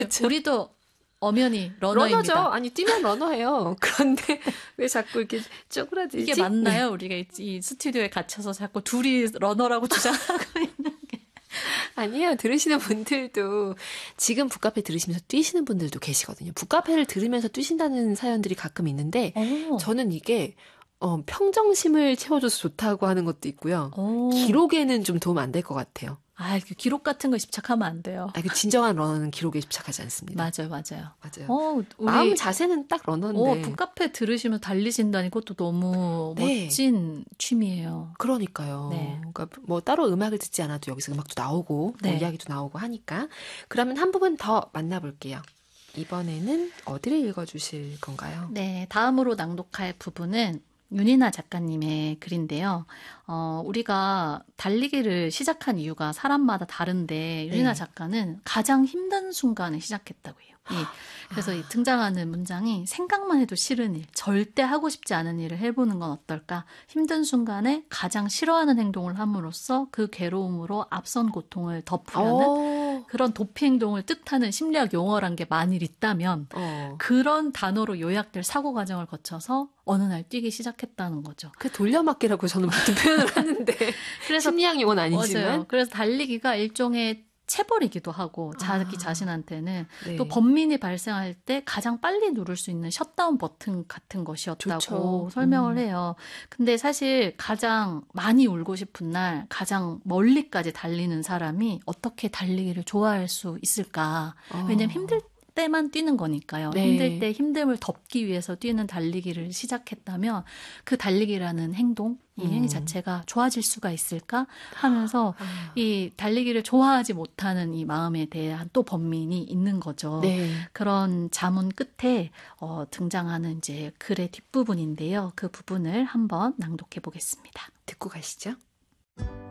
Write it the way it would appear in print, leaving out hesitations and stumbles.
우리도 엄연히 러너입니다. 러너죠. 아니 뛰면 러너예요. 그런데 왜 자꾸 이렇게 쪼그라들지? 이게 맞나요? 네. 우리가 이 스튜디오에 갇혀서 자꾸 둘이 러너라고 주장하고 있는 게. 아니에요. 들으시는 분들도 지금 북카페 들으시면서 뛰시는 분들도 계시거든요. 북카페를 들으면서 뛰신다는 사연들이 가끔 있는데 저는 이게 평정심을 채워줘서 좋다고 하는 것도 있고요. 기록에는 좀 도움 안 될 것 같아요. 그 기록 같은 거 집착하면 안 돼요. 그 진정한 러너는 기록에 집착하지 않습니다. 맞아요. 마음 자세는 딱 러너인데. 북카페 들으시면서 달리신다니 그것도 너무 멋진 취미예요. 그러니까요. 네. 그러니까 뭐 따로 음악을 듣지 않아도 여기서 음악도 나오고 뭐 이야기도 나오고 하니까. 그러면 한 부분 더 만나볼게요. 이번에는 어디를 읽어주실 건가요? 네, 다음으로 낭독할 부분은 윤이나 작가님의 글인데요. 우리가 달리기를 시작한 이유가 사람마다 다른데 윤이나 작가는 가장 힘든 순간에 시작했다고 해요. 그래서 이 등장하는 문장이 생각만 해도 싫은 일, 절대 하고 싶지 않은 일을 해보는 건 어떨까? 힘든 순간에 가장 싫어하는 행동을 함으로써 그 괴로움으로 앞선 고통을 덮으려는 그런 도피 행동을 뜻하는 심리학 용어란 게 만일 있다면 그런 단어로 요약될 사고 과정을 거쳐서 어느 날 뛰기 시작했다는 거죠. 그 돌려막기라고 저는 보통 표현을 하는데 그래서 심리학 용어는 아니지만 맞아요. 그래서 달리기가 일종의 체벌이기도 하고 자기 자신한테는 또 번민이 발생할 때 가장 빨리 누를 수 있는 셧다운 버튼 같은 것이었다고 좋죠. 설명을 해요. 근데 사실 가장 많이 울고 싶은 날 가장 멀리까지 달리는 사람이 어떻게 달리기를 좋아할 수 있을까? 왜냐면 힘들 때만 뛰는 거니까요. 힘들 때 힘듦을 덮기 위해서 뛰는 달리기를 시작했다면 그 달리기라는 행동, 이 행위 자체가 좋아질 수가 있을까 하면서 이 달리기를 좋아하지 못하는 이 마음에 대한 또 번민이 있는 거죠. 그런 자문 끝에 등장하는 이제 글의 뒷부분인데요. 그 부분을 한번 낭독해 보겠습니다. 듣고 가시죠.